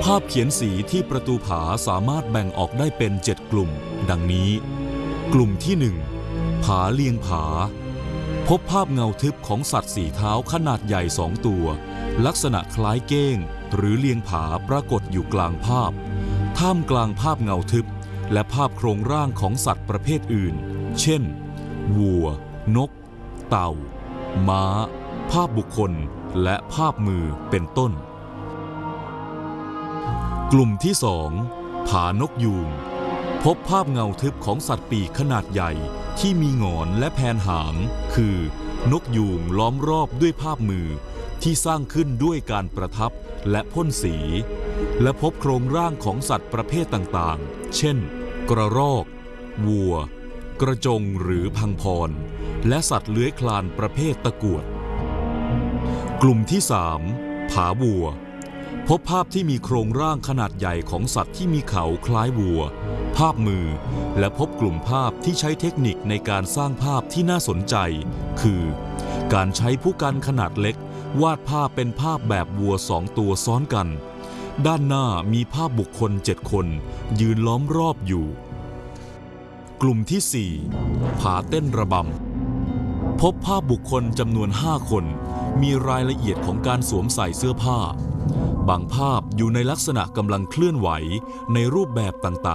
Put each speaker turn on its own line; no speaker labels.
ภาพเขียนสีที่ประตูผาสามารถแบ่งออกได้เป็น7กลุ่มดังนี้กลุ่มที่1ผาเลียงผาพบภาพเงาทึบของสัตว์สี่เท้าขนาดใหญ่2ตัวลักษณะคล้ายเก้งหรือเลียงผาปรากฏอยู่กลางภาพท่ามกลางภาพเงาทึบและภาพโครงร่างของสัตว์ประเภทอื่นเช่นวัวนกเต่าม้าภาพบุคคลและภาพมือเป็นต้นกลุ่มที่2ผานกยูงพบภาพเงาทึบของสัตว์ปีกขนาดใหญ่ที่มีหงอนและแผนหางคือนกยูงล้อมรอบด้วยภาพมือที่สร้างขึ้นด้วยการประทับและพ่นสีและพบโครงร่างของสัตว์ประเภทต่างๆเช่นกระรอกวัวกระจงหรือพังพรและสัตว์เลื้อยคลานประเภทตะกรวดกลุ่มที่3ผาวัวพบภาพที่มีโครงร่างขนาดใหญ่ของสัตว์ที่มีเขาคล้ายวัวภาพมือและพบกลุ่มภาพที่ใช้เทคนิคในการสร้างภาพที่น่าสนใจคือการใช้ผู้กันขนาดเล็กวาดภาพเป็นภาพแบบวัว2ตัวซ้อนกันด้านหน้ามีภาพบุคคล7คนยืนล้อมรอบอยู่กลุ่มที่4ผาเต้นระบำพบภาพบุคคลจำนวน5คนมีรายละเอียดของการสวมใส่เสื้อผ้าบางภาพอยู่ในลักษณะกำลังเคลื่อนไหวในรูปแบบต่างๆ